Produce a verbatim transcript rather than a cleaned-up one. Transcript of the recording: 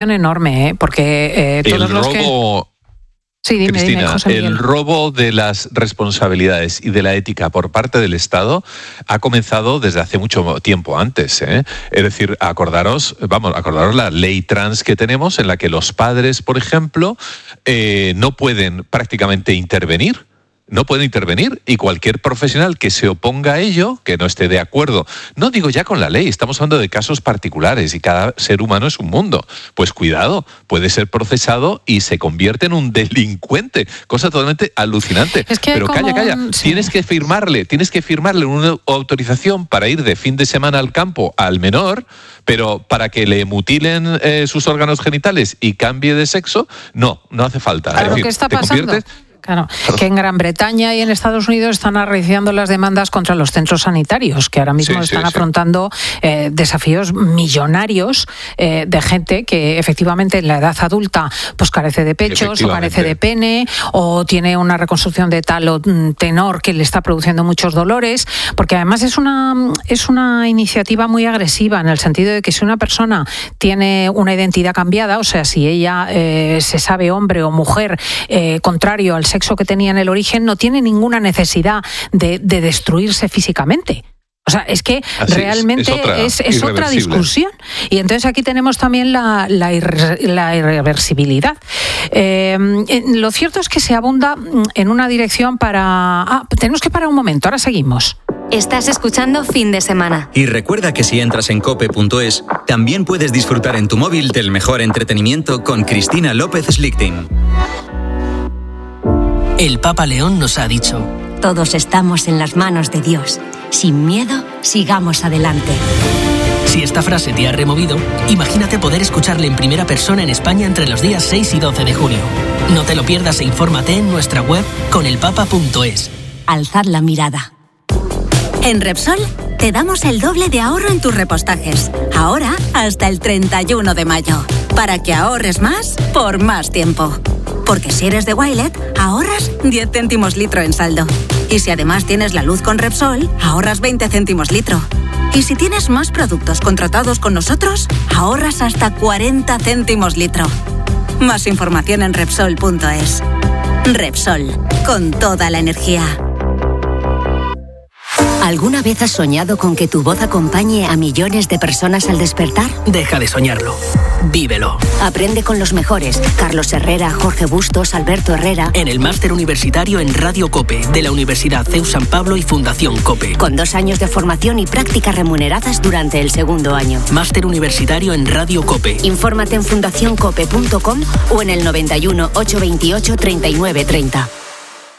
enorme, ¿eh? Porque eh, todos el los robo... que... Sí, dime, Cristina, dime, José Miguel. El robo de las responsabilidades y de la ética por parte del Estado ha comenzado desde hace mucho tiempo antes, ¿eh? Es decir, acordaros, vamos, acordaros la ley trans que tenemos, en la que los padres, por ejemplo, eh, no pueden prácticamente intervenir. No puede intervenir, y cualquier profesional que se oponga a ello, que no esté de acuerdo, no digo ya con la ley, estamos hablando de casos particulares y cada ser humano es un mundo, pues cuidado, puede ser procesado y se convierte en un delincuente, cosa totalmente alucinante. Es que Pero calla, calla, un... sí. tienes que firmarle, tienes que firmarle una autorización para ir de fin de semana al campo al menor, pero para que le mutilen eh, sus órganos genitales y cambie de sexo, no, no hace falta. Claro, es decir, ¿qué está te pasando? conviertes... Claro, que en Gran Bretaña y en Estados Unidos están arreciando las demandas contra los centros sanitarios, que ahora mismo sí, están sí, afrontando eh, desafíos millonarios eh, de gente que efectivamente en la edad adulta pues carece de pechos o carece de pene o tiene una reconstrucción de tal o tenor que le está produciendo muchos dolores, porque además es una, es una iniciativa muy agresiva en el sentido de que si una persona tiene una identidad cambiada, o sea, si ella eh, se sabe hombre o mujer eh, contrario al sexo que tenía en el origen, no tiene ninguna necesidad de, de destruirse físicamente. O sea, es que Así realmente es, es, otra, es, es otra discusión. Y entonces aquí tenemos también la, la, irre, la irreversibilidad. Eh, lo cierto es que se abunda en una dirección para... Ah, tenemos que parar un momento, ahora seguimos. Estás escuchando Fin de Semana. Y recuerda que si entras en cope punto es, también puedes disfrutar en tu móvil del mejor entretenimiento con Cristina López Slichting. El Papa León nos ha dicho: todos estamos en las manos de Dios. Sin miedo, sigamos adelante. Si esta frase te ha removido, imagínate poder escucharle en primera persona en España entre los días seis y doce de junio. No te lo pierdas e infórmate en nuestra web con el papa punto es. Alzad la mirada. En Repsol te damos el doble de ahorro en tus repostajes. Ahora hasta el treinta y uno de mayo. Para que ahorres más por más tiempo. Porque si eres de Wilet, ahorras diez céntimos litro en saldo. Y si además tienes la luz con Repsol, ahorras veinte céntimos litro. Y si tienes más productos contratados con nosotros, ahorras hasta cuarenta céntimos litro. Más información en Repsol punto es. Repsol, con toda la energía. ¿Alguna vez has soñado con que tu voz acompañe a millones de personas al despertar? Deja de soñarlo. Vívelo. Aprende con los mejores. Carlos Herrera, Jorge Bustos, Alberto Herrera. En el Máster Universitario en Radio COPE de la Universidad C E U San Pablo y Fundación COPE. Con dos años de formación y prácticas remuneradas durante el segundo año. Máster Universitario en Radio COPE. Infórmate en fundación cope punto com o en el noventa y uno, ochocientos veintiocho, treinta y nueve treinta.